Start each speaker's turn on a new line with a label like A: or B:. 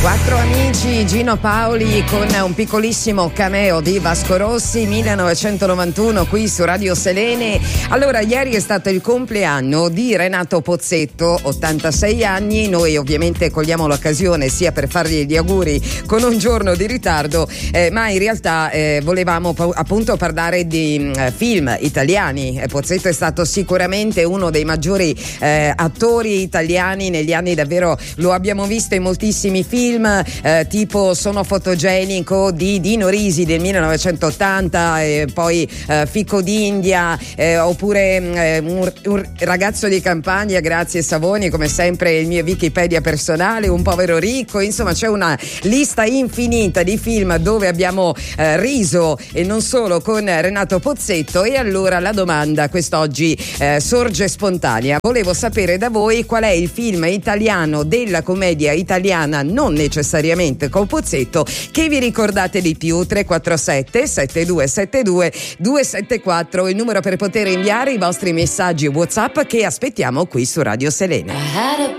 A: Quattro amici, Gino Paoli con un piccolissimo cameo di Vasco Rossi, 1991 qui su Radio Selene. Allora, ieri è stato il compleanno di Renato Pozzetto, 86 anni. Noi ovviamente cogliamo l'occasione sia per fargli gli auguri con un giorno di ritardo, ma in realtà volevamo appunto parlare di film italiani. Pozzetto è stato sicuramente uno dei maggiori attori italiani negli anni, davvero lo abbiamo visto in moltissimi film. Tipo Sono fotogenico di Dino Risi del 1980, poi Fico d'India, oppure un ragazzo di campagna, grazie Savoni, come sempre il mio Wikipedia personale, Un povero ricco. Insomma, c'è una lista infinita di film dove abbiamo riso, e non solo, con Renato Pozzetto. E allora la domanda quest'oggi sorge spontanea: volevo sapere da voi qual è il film italiano della commedia italiana, non necessariamente con Pozzetto, che vi ricordate di più. 347 7272 274 il numero per poter inviare i vostri messaggi WhatsApp, che aspettiamo qui su Radio Selene.